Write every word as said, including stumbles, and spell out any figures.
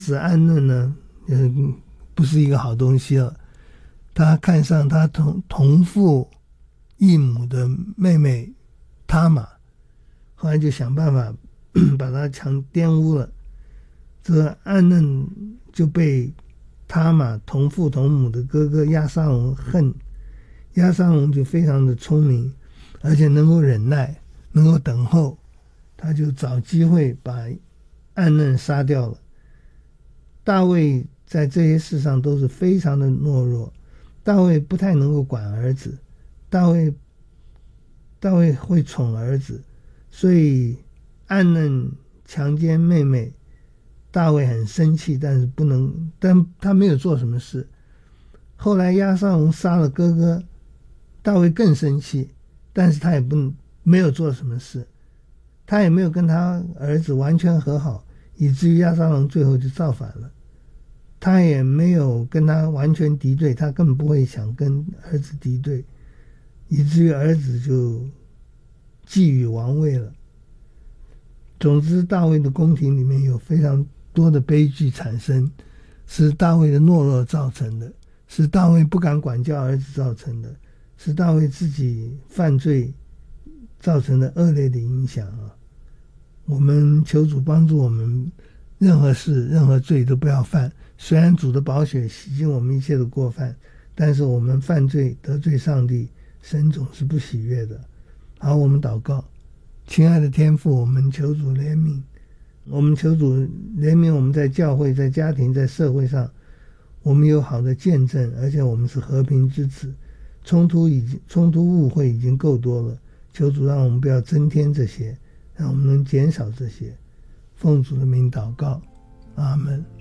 子暗嫩呢，嗯，不是一个好东西了。他看上他同同父异母的妹妹他玛，后来就想办法把他强玷污了。这个暗嫩就被他玛同父同母的哥哥亚撒龙恨，亚撒龙就非常的聪明，而且能够忍耐，能够等候，他就找机会把暗嫩杀掉了。大卫在这些事上都是非常的懦弱，大卫不太能够管儿子，大卫大卫会宠儿子，所以暗嫩强奸妹妹，大卫很生气，但是不能，但他没有做什么事。后来押沙龙杀了哥哥，大卫更生气，但是他也不没有做什么事，他也没有跟他儿子完全和好，以至于押沙龙最后就造反了。他也没有跟他完全敌对，他根本不会想跟儿子敌对，以至于儿子就觊觎王位了。总之，大卫的宫廷里面有非常多的悲剧产生，是大卫的懦弱造成的，是大卫不敢管教儿子造成的，是大卫自己犯罪造成的恶劣的影响啊！我们求主帮助我们，任何事任何罪都不要犯。虽然主的宝血洗净我们一切的过犯，但是我们犯罪得罪上帝，神总是不喜悦的。好，我们祷告。亲爱的天父，我们求主怜悯，我们求主怜悯我们在教会、在家庭、在社会上，我们有好的见证，而且我们是和平之子。冲突已经冲突误会已经够多了，求主让我们不要增添这些，让我们能减少这些。奉主的名祷告，阿们。